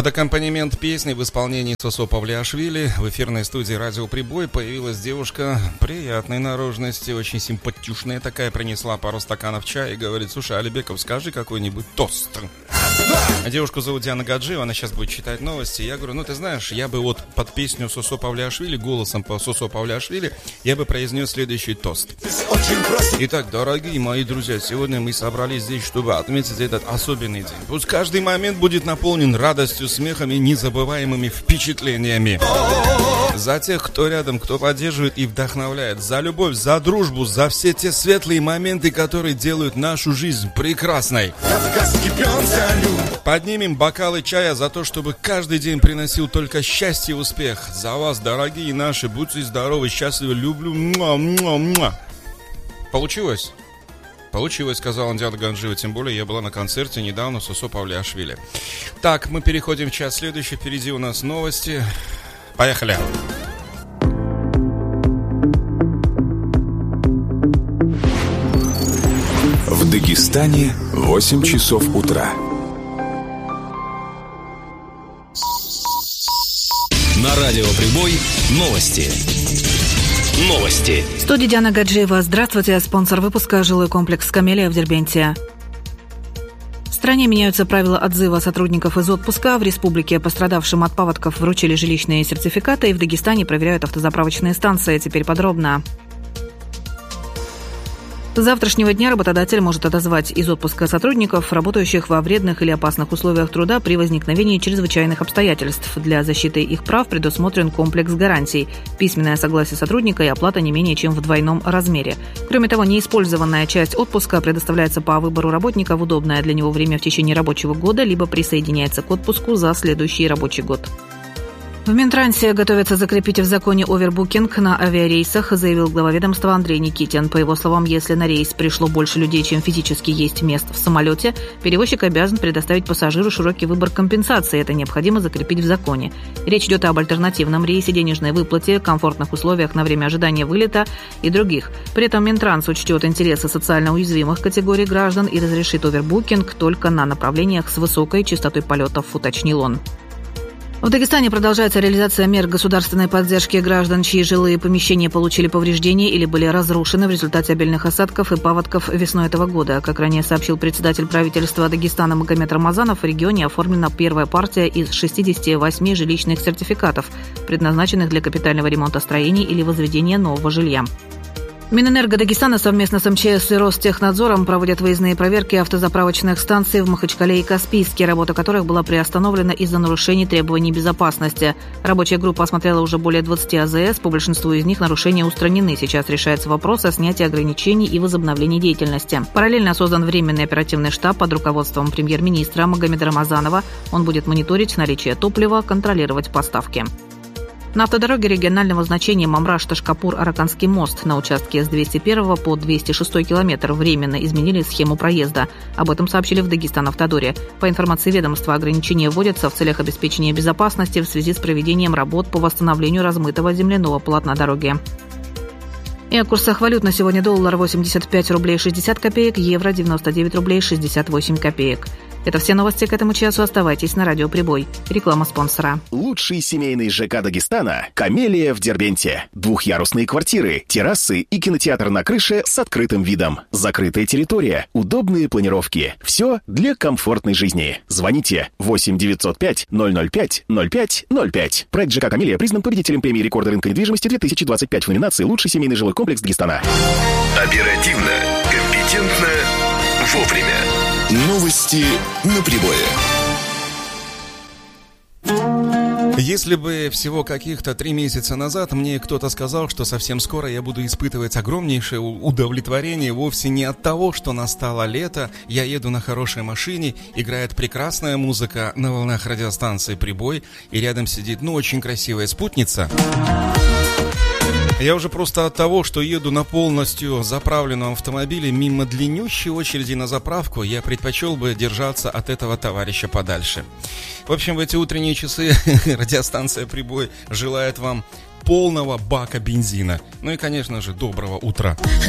Под аккомпанемент песни в исполнении Сосо Павлиашвили в эфирной студии «Радио Прибой» появилась девушка приятной наружности, очень симпатичная такая, принесла пару стаканов чая и говорит: слушай, Алибеков, скажи какой-нибудь тост. Девушку зовут Диана Гаджиева, она сейчас будет читать новости. Я говорю, ну ты знаешь, я бы вот под песню Сосо Павлиашвили, голосом по Сосо Павлиашвили, я бы произнес следующий тост. Итак, дорогие мои друзья, сегодня мы собрались здесь, чтобы отметить этот особенный день. Пусть каждый момент будет наполнен радостью, смехом и незабываемыми впечатлениями. За тех, кто рядом, кто поддерживает и вдохновляет. За любовь, за дружбу, за все те светлые моменты, которые делают нашу жизнь прекрасной. Поднимем бокалы чая за то, чтобы каждый день приносил только счастье и успех. За вас, дорогие наши, будьте здоровы, счастливы, люблю. Муа-муа-муа. Получилось? Получилось, сказала Диана Гаджиева, тем более я была на концерте недавно Сосо Павлиашвили. Так, мы переходим в час следующий, впереди у нас новости. Поехали! В Дагестане 8 часов утра. На радио Прибой новости. Новости. В студии Диана Гаджиева. Здравствуйте. Спонсор выпуска — жилой комплекс «Камелия» в Дербенте. В стране меняются правила отзыва сотрудников из отпуска. В республике пострадавшим от паводков вручили жилищные сертификаты, и в Дагестане проверяют автозаправочные станции. Теперь подробно. С завтрашнего дня работодатель может отозвать из отпуска сотрудников, работающих во вредных или опасных условиях труда при возникновении чрезвычайных обстоятельств. Для защиты их прав предусмотрен комплекс гарантий. Письменное согласие сотрудника и оплата не менее чем в двойном размере. Кроме того, неиспользованная часть отпуска предоставляется по выбору работника в удобное для него время в течение рабочего года, либо присоединяется к отпуску за следующий рабочий год. В Минтрансе готовятся закрепить в законе овербукинг на авиарейсах, заявил глава ведомства Андрей Никитин. По его словам, если на рейс пришло больше людей, чем физически есть мест в самолете, перевозчик обязан предоставить пассажиру широкий выбор компенсации. Это необходимо закрепить в законе. Речь идет об альтернативном рейсе, денежной выплате, комфортных условиях на время ожидания вылета и других. При этом Минтранс учтет интересы социально уязвимых категорий граждан и разрешит овербукинг только на направлениях с высокой частотой полетов, уточнил он. В Дагестане продолжается реализация мер государственной поддержки граждан, чьи жилые помещения получили повреждения или были разрушены в результате обильных осадков и паводков весной этого года. Как ранее сообщил председатель правительства Дагестана Магомед Рамазанов, в регионе оформлена первая партия из 68 жилищных сертификатов, предназначенных для капитального ремонта строений или возведения нового жилья. Минэнерго Дагестана совместно с МЧС и Ростехнадзором проводят выездные проверки автозаправочных станций в Махачкале и Каспийске, работа которых была приостановлена из-за нарушений требований безопасности. Рабочая группа осмотрела уже более 20 АЗС, по большинству из них нарушения устранены. Сейчас решается вопрос о снятии ограничений и возобновлении деятельности. Параллельно создан временный оперативный штаб под руководством премьер-министра Магомеда Рамазанова. Он будет мониторить наличие топлива, контролировать поставки. На автодороге регионального значения Мамраш-Ташкапур-Араканский мост на участке с 201 по 206 километр временно изменили схему проезда. Об этом сообщили в Дагестан-Автодоре. По информации ведомства, ограничения вводятся в целях обеспечения безопасности в связи с проведением работ по восстановлению размытого земляного полотна дороги. И о курсах валют на сегодня: доллар 85 рублей 60 копеек, евро 99 рублей 68 копеек. Это все новости к этому часу. Оставайтесь на радио Прибой. Реклама спонсора. Лучший семейный ЖК Дагестана – «Камелия» в Дербенте. Двухъярусные квартиры, террасы и кинотеатр на крыше с открытым видом. Закрытая территория, удобные планировки. Все для комфортной жизни. Звоните 8 905 005 05 05. Проект ЖК «Камелия» признан победителем премии рекорда рынка недвижимости 2025 в номинации «Лучший семейный жилой комплекс Дагестана». Оперативно, компетентно, вовремя. Новости на Прибое. Если бы всего каких-то 3 месяца назад мне кто-то сказал, что совсем скоро я буду испытывать огромнейшее удовлетворение вовсе не от того, что настало лето, я еду на хорошей машине, играет прекрасная музыка на волнах радиостанции «Прибой», и рядом сидит, очень красивая спутница. Я уже просто от того, что еду на полностью заправленном автомобиле мимо длиннющей очереди на заправку, я предпочел бы держаться от этого товарища подальше. В общем, в эти утренние часы радиостанция «Прибой» желает вам полного бака бензина. Ну и, конечно же, доброго утра.